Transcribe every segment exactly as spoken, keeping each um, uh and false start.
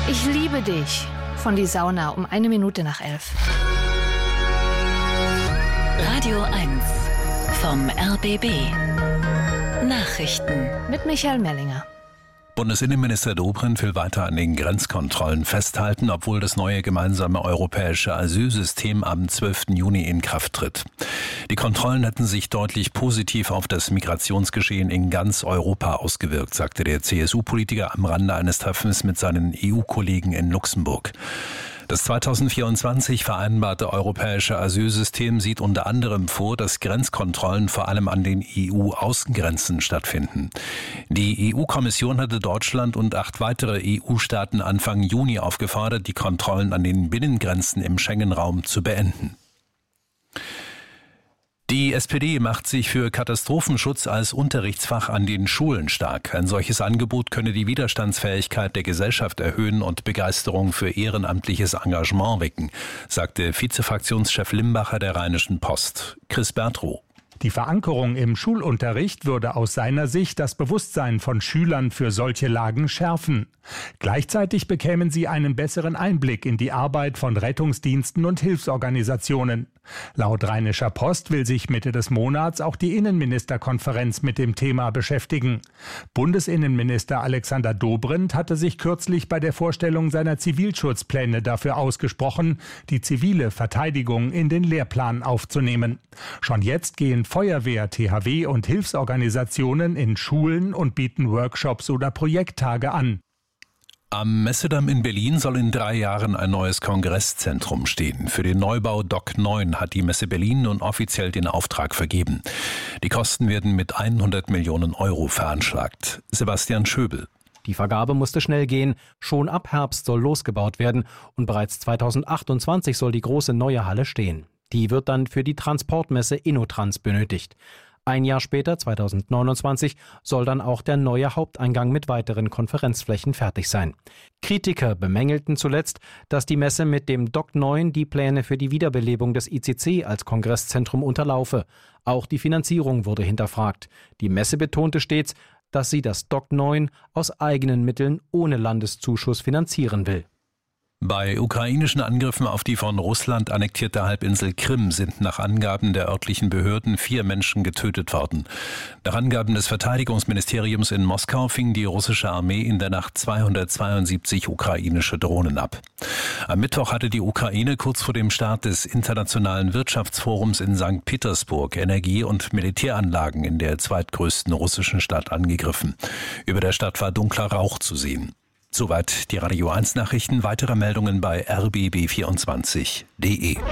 Ich liebe dich von Die Sauna um eine Minute nach elf. Radio eins vom R B B. Nachrichten Mit Michael Mellinger. Bundesinnenminister Dobrindt will weiter an den Grenzkontrollen festhalten, obwohl das neue gemeinsame europäische Asylsystem am zwölften Juni in Kraft tritt. Die Kontrollen hätten sich deutlich positiv auf das Migrationsgeschehen in ganz Europa ausgewirkt, sagte der C S U-Politiker am Rande eines Treffens mit seinen E U-Kollegen in Luxemburg. Das zweitausendvierundzwanzig vereinbarte europäische Asylsystem sieht unter anderem vor, dass Grenzkontrollen vor allem an den E U-Außengrenzen stattfinden. Die E U-Kommission hatte Deutschland und acht weitere E U-Staaten Anfang Juni aufgefordert, die Kontrollen an den Binnengrenzen im Schengen-Raum zu beenden. Die S P D macht sich für Katastrophenschutz als Unterrichtsfach an den Schulen stark. Ein solches Angebot könne die Widerstandsfähigkeit der Gesellschaft erhöhen und Begeisterung für ehrenamtliches Engagement wecken, sagte Vizefraktionschef Limbacher der Rheinischen Post. Chris Bertrow. Die Verankerung im Schulunterricht würde aus seiner Sicht das Bewusstsein von Schülern für solche Lagen schärfen. Gleichzeitig bekämen sie einen besseren Einblick in die Arbeit von Rettungsdiensten und Hilfsorganisationen. Laut Rheinischer Post will sich Mitte des Monats auch die Innenministerkonferenz mit dem Thema beschäftigen. Bundesinnenminister Alexander Dobrindt hatte sich kürzlich bei der Vorstellung seiner Zivilschutzpläne dafür ausgesprochen, die zivile Verteidigung in den Lehrplan aufzunehmen. Schon jetzt gehen Feuerwehr, T H W und Hilfsorganisationen in Schulen und bieten Workshops oder Projekttage an. Am Messedamm in Berlin soll in drei Jahren ein neues Kongresszentrum stehen. Für den Neubau D O C neun hat die Messe Berlin nun offiziell den Auftrag vergeben. Die Kosten werden mit hundert Millionen Euro veranschlagt. Sebastian Schöbel. Die Vergabe musste schnell gehen. Schon ab Herbst soll losgebaut werden und bereits zweitausendachtundzwanzig soll die große neue Halle stehen. Die wird dann für die Transportmesse InnoTrans benötigt. Ein Jahr später, zweitausendneunundzwanzig, soll dann auch der neue Haupteingang mit weiteren Konferenzflächen fertig sein. Kritiker bemängelten zuletzt, dass die Messe mit dem D O C neun die Pläne für die Wiederbelebung des I C C als Kongresszentrum unterlaufe. Auch die Finanzierung wurde hinterfragt. Die Messe betonte stets, dass sie das D O C neun aus eigenen Mitteln ohne Landeszuschuss finanzieren will. Bei ukrainischen Angriffen auf die von Russland annektierte Halbinsel Krim sind nach Angaben der örtlichen Behörden vier Menschen getötet worden. Nach Angaben des Verteidigungsministeriums in Moskau fing die russische Armee in der Nacht zweihundertzweiundsiebzig ukrainische Drohnen ab. Am Mittwoch hatte die Ukraine kurz vor dem Start des Internationalen Wirtschaftsforums in Sankt Petersburg Energie- und Militäranlagen in der zweitgrößten russischen Stadt angegriffen. Über der Stadt war dunkler Rauch zu sehen. Soweit die Radio eins Nachrichten. Weitere Meldungen bei r b b vierundzwanzig punkt d e.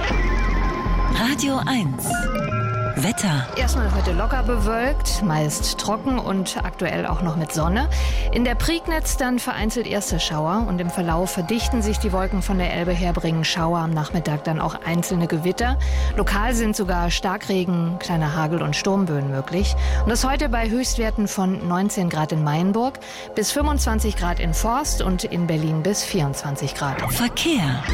Radio eins Wetter. Erstmal heute locker bewölkt, meist trocken und aktuell auch noch mit Sonne. In der Prignitz dann vereinzelt erste Schauer und im Verlauf verdichten sich die Wolken von der Elbe her, bringen Schauer am Nachmittag dann auch einzelne Gewitter. Lokal sind sogar Starkregen, kleiner Hagel und Sturmböen möglich. Und das heute bei Höchstwerten von neunzehn Grad in Mayenburg bis fünfundzwanzig Grad in Forst und in Berlin bis vierundzwanzig Grad. Verkehr.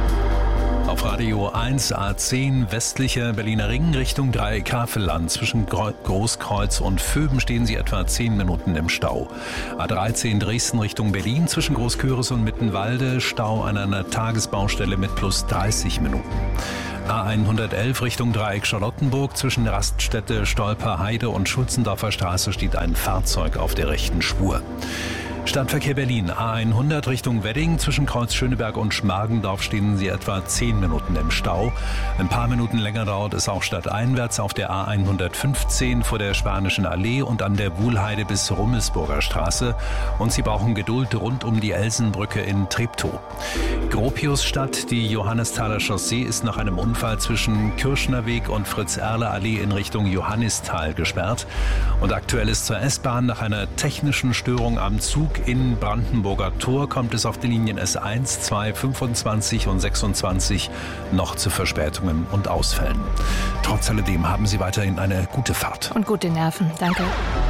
Auf Radio eins A zehn westlicher Berliner Ring Richtung Dreieck-Havelland. Zwischen Großkreuz und Vöben stehen Sie etwa zehn Minuten im Stau. A dreizehn Dresden Richtung Berlin zwischen Großküritz und Mittenwalde. Stau an einer Tagesbaustelle mit plus dreißig Minuten. A hundertelf Richtung Dreieck Charlottenburg. Zwischen Raststätte, Stolper, Heide und Schulzendorfer Straße steht ein Fahrzeug auf der rechten Spur. Stadtverkehr Berlin, A hundert Richtung Wedding, zwischen Kreuz Schöneberg und Schmargendorf stehen Sie etwa zehn Minuten im Stau. Ein paar Minuten länger dauert es auch stadteinwärts auf der A hundertfünfzehn vor der Spanischen Allee und an der Wuhlheide bis Rummelsburger Straße. Und Sie brauchen Geduld rund um die Elsenbrücke in Treptow. Gropiusstadt, die Johannesthaler Chaussee ist nach einem Unfall zwischen Kirschnerweg und Fritz-Erle-Allee in Richtung Johannisthal gesperrt. Und aktuell ist zur S-Bahn nach einer technischen Störung am Zug in Brandenburger Tor kommt es auf den Linien S eins, zwei, fünfundzwanzig und sechsundzwanzig noch zu Verspätungen und Ausfällen. Trotz alledem haben Sie weiterhin eine gute Fahrt. Und gute Nerven. Danke.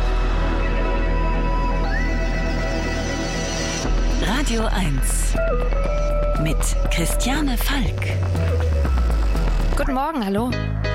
Radio eins mit Christiane Falk. Guten Morgen, hallo.